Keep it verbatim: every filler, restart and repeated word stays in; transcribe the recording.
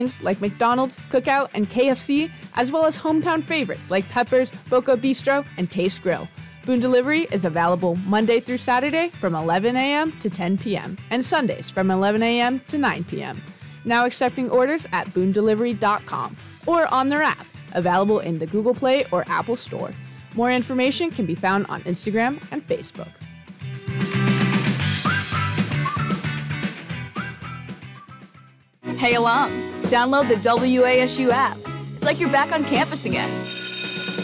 like McDonald's, Cookout, and K F C, as well as hometown favorites like Peppers, Boca Bistro, and Taste Grill. Boone Delivery is available Monday through Saturday from eleven a.m. to ten p.m. and Sundays from eleven a.m. to nine p.m. Now accepting orders at boone delivery dot com or on their app, available in the Google Play or Apple Store. More information can be found on Instagram and Facebook. Hey alum, download the W A S U app. It's like you're back on campus again.